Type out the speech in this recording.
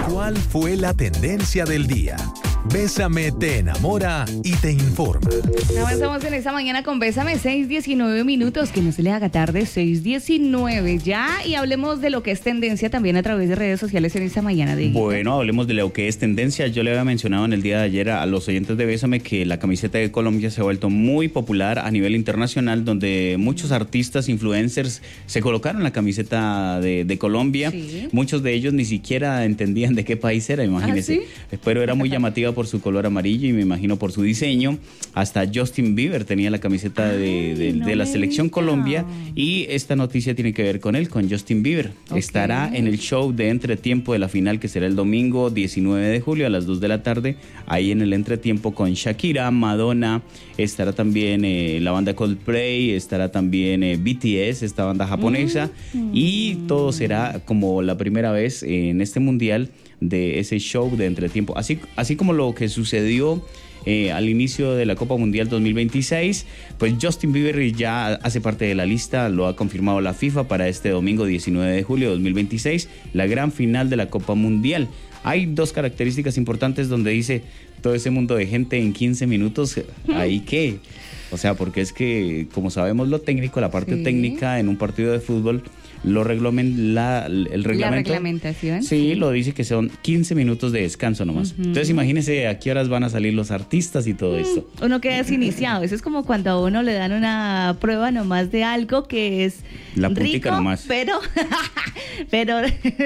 ¿Cuál fue la tendencia del día? Bésame te enamora y te informa. Avanzamos en esta mañana con Bésame, 6:19 minutos, que no se le haga tarde, 6:19 ya, y hablemos de lo que es tendencia también a través de redes sociales en esta mañana de Bueno, hablemos de lo que es tendencia. Yo le había mencionado en el día de ayer a los oyentes de Bésame que la camiseta de Colombia se ha vuelto muy popular a nivel internacional, donde muchos artistas, influencers se colocaron la camiseta de Colombia. Sí. Muchos de ellos ni siquiera entendían de qué país era, imagínense. ¿Sí? Pero era muy llamativa por su color amarillo y me imagino por su diseño. Hasta Justin Bieber tenía la camiseta de la selección Colombia, y esta noticia tiene que ver con él, con Justin Bieber. Okay. Estará en el show de entretiempo de la final, que será el domingo 19 de julio a las 2 de la tarde, ahí en el entretiempo con Shakira, Madonna, estará también la banda Coldplay, estará también BTS, esta banda japonesa, y todo será como la primera vez en este mundial de ese show de entretiempo, así como lo que sucedió al inicio de la Copa Mundial 2026, pues Justin Bieber ya hace parte de la lista, lo ha confirmado la FIFA para este domingo 19 de julio de 2026, la gran final de la Copa Mundial. Hay dos características importantes donde dice todo ese mundo de gente en 15 minutos, ¿ahí qué? O sea, porque es que, como sabemos lo técnico, la parte técnica en un partido de fútbol, el reglamento. La reglamentación. Sí, lo dice que son 15 minutos de descanso nomás. Entonces imagínense a qué horas van a salir los artistas y todo esto. Uno queda desiniciado. Eso es como cuando a uno le dan una prueba nomás de algo que es La puntica rico, nomás. pero